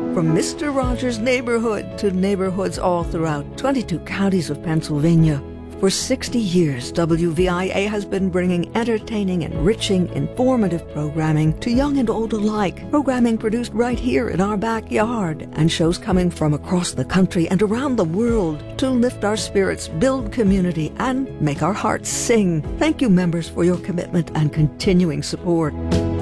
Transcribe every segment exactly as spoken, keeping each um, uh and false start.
From Mister Rogers' neighborhood to neighborhoods all throughout twenty-two counties of Pennsylvania, for sixty years, W V I A has been bringing entertaining, enriching, informative programming to young and old alike. Programming produced right here in our backyard, and shows coming from across the country and around the world to lift our spirits, build community, and make our hearts sing. Thank you, members, for your commitment and continuing support.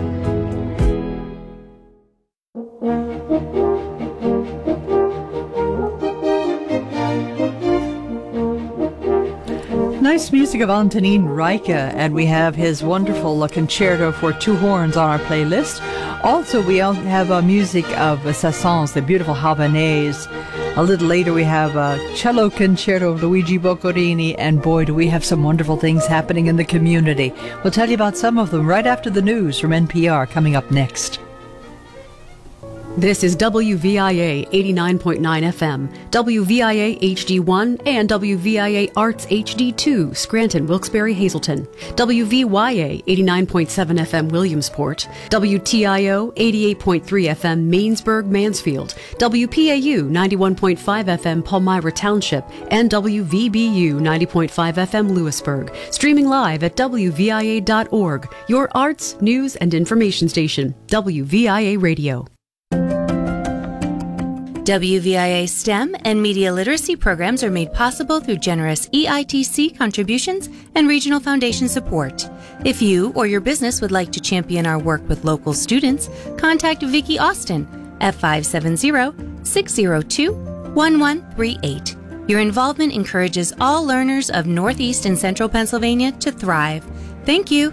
Nice music of Antonin Reike, and we have his wonderful uh, concerto for two horns on our playlist. Also, we have uh, music of uh, Sassons, the beautiful Havanaise. A little later, we have a uh, cello concerto of Luigi Boccherini, and boy, do we have some wonderful things happening in the community. We'll tell you about some of them right after the news from N P R coming up next. This is W V I A eighty-nine point nine F M, W V I A H D one, and W V I A Arts H D two, Scranton, Wilkes-Barre, Hazleton, W V Y A eighty-nine point seven F M, Williamsport, W T I O eighty-eight point three F M, Mainsburg, Mansfield, W P A U ninety-one point five F M, Palmyra Township, and W V B U ninety point five F M, Lewisburg. Streaming live at W V I A dot org, your arts, news, and information station, W V I A Radio. W V I A STEM and media literacy programs are made possible through generous E I T C contributions and regional foundation support. If you or your business would like to champion our work with local students, contact Vicki Austin at five seven zero, six zero two, one one three eight. Your involvement encourages all learners of Northeast and Central Pennsylvania to thrive. Thank you.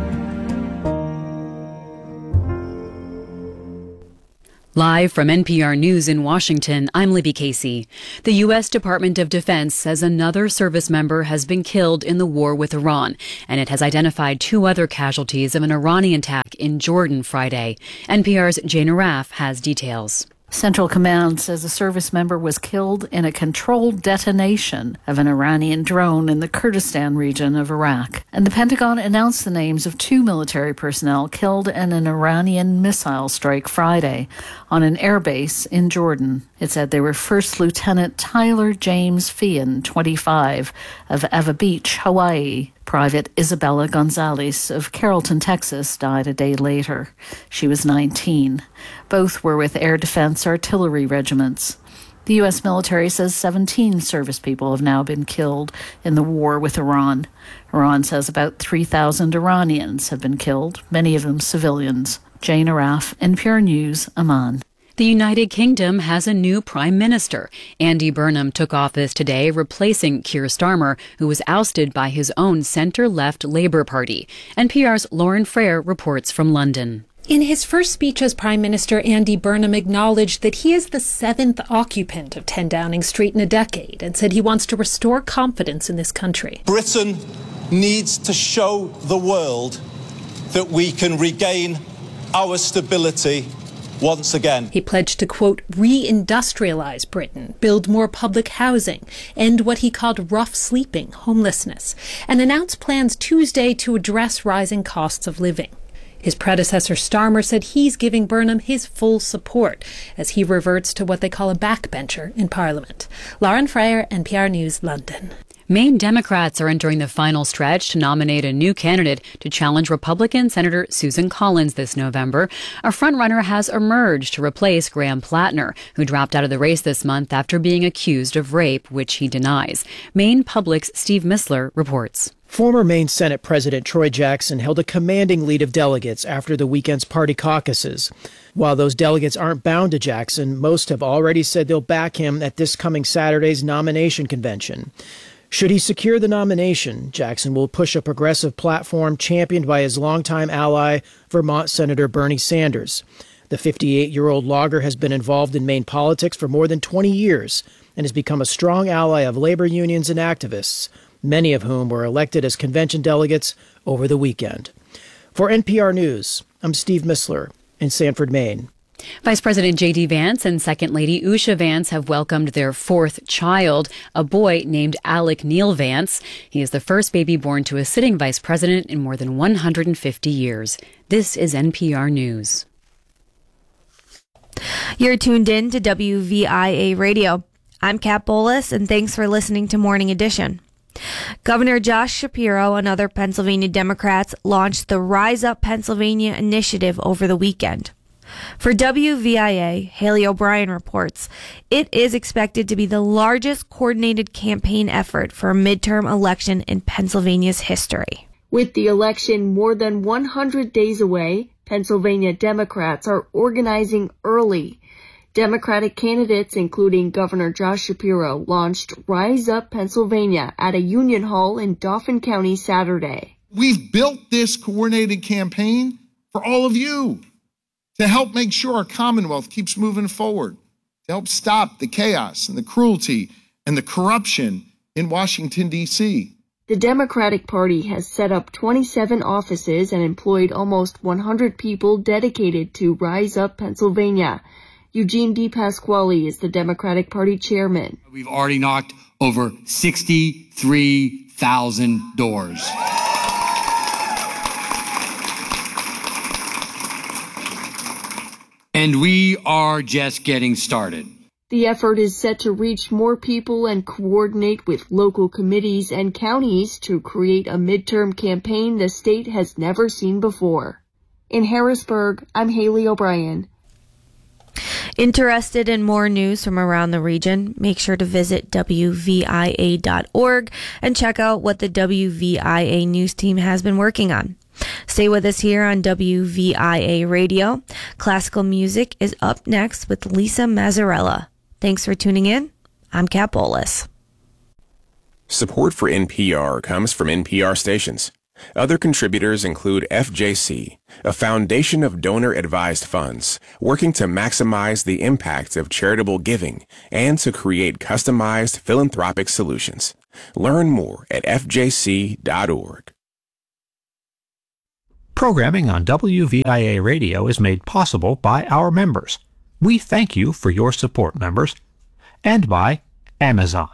Live from N P R News in Washington, I'm Libby Casey. The U S Department of Defense says another service member has been killed in the war with Iran, and it has identified two other casualties of an Iranian attack in Jordan Friday. N P R's Jane Arraf has details. Central Command says a service member was killed in a controlled detonation of an Iranian drone in the Kurdistan region of Iraq. And the Pentagon announced the names of two military personnel killed in an Iranian missile strike Friday on an airbase in Jordan. It said they were First Lieutenant Tyler James Feehan, twenty-five, of Eva Beach, Hawaii. Private Isabella Gonzalez of Carrollton, Texas, died a day later. She was nineteen. Both were with Air Defense Artillery regiments. The U S military says seventeen service people have now been killed in the war with Iran. Iran says about three thousand Iranians have been killed, many of them civilians. Jane Arraf, N P R News, Amman. The United Kingdom has a new prime minister. Andy Burnham took office today, replacing Keir Starmer, who was ousted by his own centre-left Labour Party. N P R's Lauren Frere reports from London. In his first speech as Prime Minister, Andy Burnham acknowledged that he is the seventh occupant of ten Downing Street in a decade and said he wants to restore confidence in this country. Britain needs to show the world that we can regain our stability once again. He pledged to, quote, re-industrialize Britain, build more public housing, end what he called rough sleeping, homelessness, and announced plans Tuesday to address rising costs of living. His predecessor Starmer said he's giving Burnham his full support as he reverts to what they call a backbencher in Parliament. Lauren Frere, N P R News, London. Maine Democrats are entering the final stretch to nominate a new candidate to challenge Republican Senator Susan Collins this November. A frontrunner has emerged to replace Graham Plattner, who dropped out of the race this month after being accused of rape, which he denies. Maine Public's Steve Missler reports. Former Maine Senate President Troy Jackson held a commanding lead of delegates after the weekend's party caucuses. While those delegates aren't bound to Jackson, most have already said they'll back him at this coming Saturday's nomination convention. Should he secure the nomination, Jackson will push a progressive platform championed by his longtime ally, Vermont Senator Bernie Sanders. The fifty-eight-year-old logger has been involved in Maine politics for more than twenty years and has become a strong ally of labor unions and activists, many of whom were elected as convention delegates over the weekend. For N P R News, I'm Steve Missler in Sanford, Maine. Vice President J D. Vance and Second Lady Usha Vance have welcomed their fourth child, a boy named Alec Neil Vance. He is the first baby born to a sitting vice president in more than one hundred fifty years. This is N P R News. You're tuned in to W V I A Radio. I'm Kat Bolas, and thanks for listening to Morning Edition. Governor Josh Shapiro and other Pennsylvania Democrats launched the Rise Up Pennsylvania initiative over the weekend. For W V I A, Haley O'Brien reports, it is expected to be the largest coordinated campaign effort for a midterm election in Pennsylvania's history. With the election more than one hundred days away, Pennsylvania Democrats are organizing early. Democratic candidates, including Governor Josh Shapiro, launched Rise Up Pennsylvania at a Union Hall in Dauphin County Saturday. We've built this coordinated campaign for all of you to help make sure our Commonwealth keeps moving forward, to help stop the chaos and the cruelty and the corruption in Washington, D C The Democratic Party has set up twenty-seven offices and employed almost one hundred people dedicated to Rise Up Pennsylvania. Eugene DePasquale is the Democratic Party chairman. We've already knocked over sixty-three thousand doors. And we are just getting started. The effort is set to reach more people and coordinate with local committees and counties to create a midterm campaign the state has never seen before. In Harrisburg, I'm Haley O'Brien. Interested in more news from around the region? Make sure to visit W V I A dot org and check out what the W V I A news team has been working on. Stay with us here on W V I A Radio. Classical music is up next with Lisa Mazzarella. Thanks for tuning in. I'm Kat Bolas. Support for N P R comes from N P R stations. Other contributors include F J C, a foundation of donor-advised funds working to maximize the impact of charitable giving and to create customized philanthropic solutions. Learn more at F J C dot org. Programming on W V I A Radio is made possible by our members. We thank you for your support, members, and by Amazon.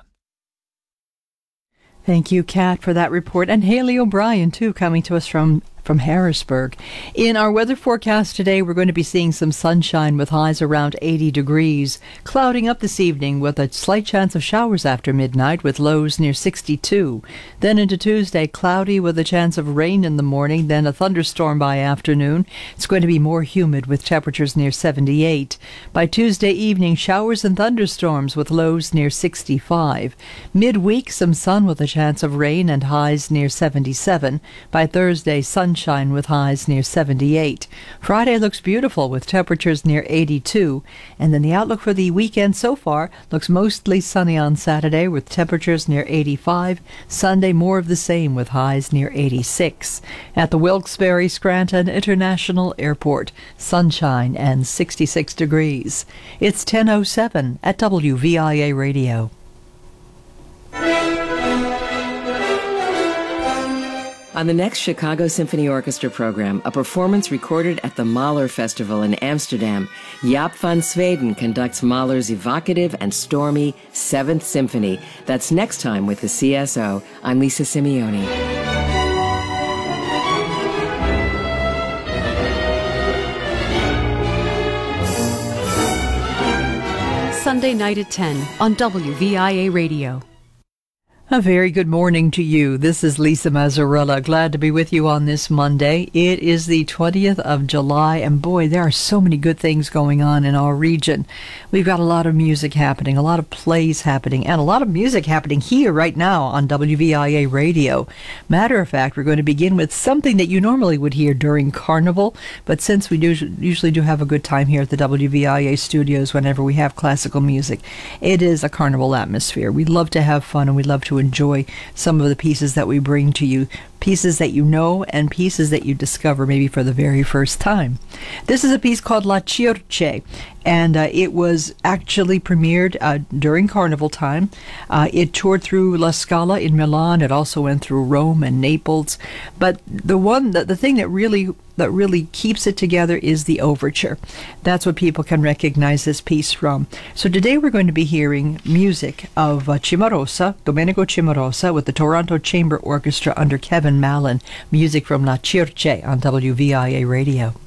Thank you, Kat, for that report, and Haley O'Brien, too, coming to us from from Harrisburg. In our weather forecast today, we're going to be seeing some sunshine with highs around eighty degrees, clouding up this evening with a slight chance of showers after midnight with lows near sixty-two. Then into Tuesday, cloudy with a chance of rain in the morning, then a thunderstorm by afternoon. It's going to be more humid with temperatures near seventy-eight. By Tuesday evening, showers and thunderstorms with lows near sixty-five. Midweek, some sun with a chance of rain and highs near seventy-seven. By Thursday, sunshine with highs near seventy-eight. Friday looks beautiful with temperatures near eighty-two. And then the outlook for the weekend so far looks mostly sunny on Saturday with temperatures near eighty-five. Sunday more of the same with highs near eighty-six. At the Wilkes-Barre Scranton International Airport, sunshine and sixty-six degrees. It's ten oh seven at W V I A Radio. On the next Chicago Symphony Orchestra program, a performance recorded at the Mahler Festival in Amsterdam, Jaap van Zweden conducts Mahler's evocative and stormy Seventh Symphony. That's next time with the C S O. I'm Lisa Simeone. Sunday night at ten on W V I A Radio. A very good morning to you. This is Lisa Mazzarella. Glad to be with you on this Monday. It is the twentieth of July, and boy, there are so many good things going on in our region. We've got a lot of music happening, a lot of plays happening, and a lot of music happening here right now on W V I A Radio. Matter of fact, we're going to begin with something that you normally would hear during Carnival, but since we do usually do have a good time here at the W V I A studios whenever we have classical music, it is a Carnival atmosphere. We love to have fun, and we love to enjoy some of the pieces that we bring to you, pieces that you know and pieces that you discover maybe for the very first time. This is a piece called La Circe, and uh, it was actually premiered uh, during Carnival time. Uh, it toured through La Scala in Milan. It also went through Rome and Naples. But the one, the, the thing that really that really keeps it together is the overture. That's what people can recognize this piece from. So today we're going to be hearing music of uh, Cimarosa, Domenico Cimarosa, with the Toronto Chamber Orchestra under Kevin Mallon, music from La Circe on W V I A Radio.